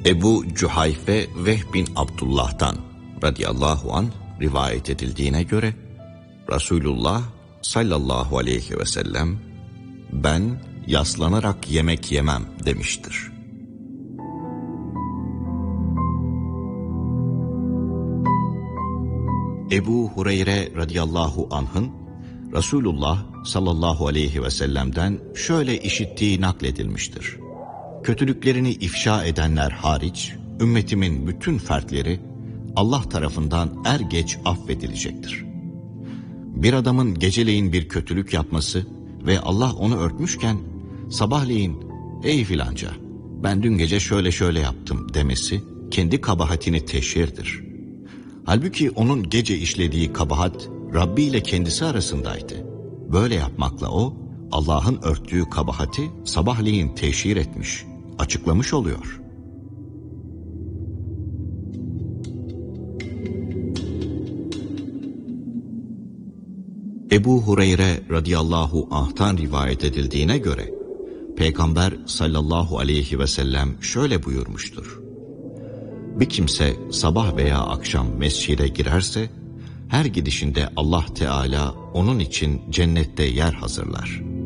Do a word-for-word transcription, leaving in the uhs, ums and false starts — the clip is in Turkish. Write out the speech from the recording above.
Ebu Cühayfe Vehb bin Abdullah'tan radıyallahu anh rivayet edildiğine göre Resulullah sallallahu aleyhi ve sellem ben yaslanarak yemek yemem demiştir. Ebu Hureyre radıyallahu anh'ın Resulullah sallallahu aleyhi ve sellem'den şöyle işittiği nakledilmiştir. Kötülüklerini ifşa edenler hariç, ümmetimin bütün fertleri Allah tarafından er geç affedilecektir. Bir adamın geceleyin bir kötülük yapması ve Allah onu örtmüşken, sabahleyin, ey filanca, ben dün gece şöyle şöyle yaptım demesi, kendi kabahatini teşhirdir. Halbuki onun gece işlediği kabahat, Rabbi ile kendisi arasındaydı. Böyle yapmakla o, Allah'ın örttüğü kabahati sabahleyin teşhir etmiş, açıklamış oluyor. Ebu Hureyre radıyallahu anh'tan rivayet edildiğine göre, Peygamber sallallahu aleyhi ve sellem şöyle buyurmuştur. Bir kimse sabah veya akşam mescide girerse, her gidişinde Allah Teala onun için cennette yer hazırlar.